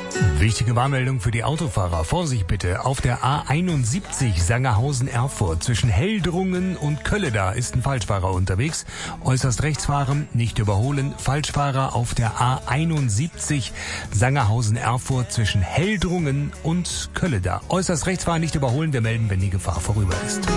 Wichtige Warnmeldung für die Autofahrer. Vorsicht bitte. Auf der A71 Sangerhausen-Erfurt zwischen Heldrungen und Kölleda ist ein Falschfahrer unterwegs. Äußerst rechts fahren, nicht überholen. Falschfahrer auf der A71 Sangerhausen-Erfurt zwischen Heldrungen und Kölleda. Äußerst rechts fahren, nicht überholen. Wir melden, wenn die Gefahr vorüber ist.